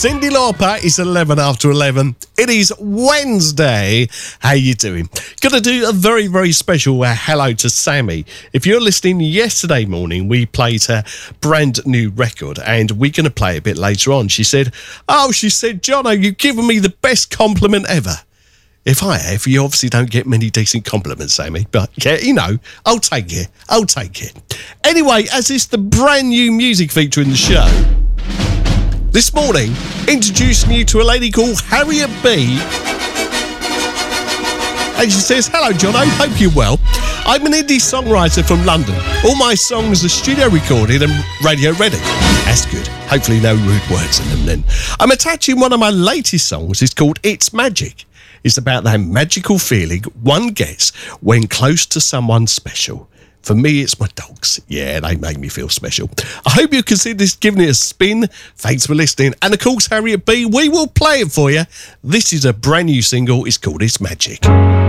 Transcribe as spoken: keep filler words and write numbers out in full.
Cyndi Lauper. It's eleven after eleven. It is Wednesday. How you doing? Gonna do a very, very special uh, hello to Sammy. If you're listening, yesterday morning we played her brand new record, and we're gonna play a bit later on. She said, oh, she said, Jono, you've given me the best compliment ever. If I have, you obviously don't get many decent compliments, Sammy. But, yeah, you know, I'll take it. I'll take it. Anyway, as it's the brand new music feature in the show, this morning, introducing you to a lady called Harriet B. And she says, hello, John, I hope you're well. I'm an indie songwriter from London. All my songs are studio recorded and radio ready. That's good. Hopefully no rude words in them then. I'm attaching one of my latest songs. It's called It's Magic. It's about that magical feeling one gets when close to someone special. For me, it's my dogs. Yeah, they make me feel special. I hope you consider this giving it a spin. Thanks for listening. And of course, Harriet B, we will play it for you. This is a brand new single. It's called It's Magic.